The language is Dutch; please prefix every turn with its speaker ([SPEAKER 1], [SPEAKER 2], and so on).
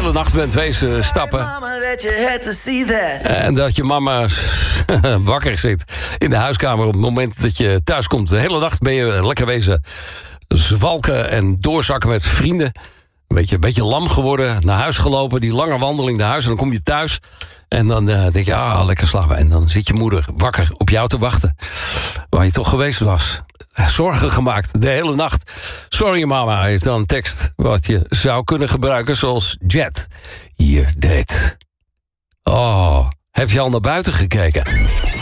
[SPEAKER 1] hele nacht bent wezen stappen. En dat je mama wakker zit in de huiskamer op het moment dat je thuis komt. De hele nacht ben je lekker wezen zwalken en doorzakken met vrienden. Een beetje lam geworden, naar huis gelopen. Die lange wandeling naar huis en dan kom je thuis. En dan denk je, lekker slapen. En dan zit je moeder wakker op jou te wachten. Waar je toch geweest was. Zorgen gemaakt de hele nacht. Sorry mama is dan een tekst wat je zou kunnen gebruiken zoals Jet hier deed. Heb je al naar buiten gekeken?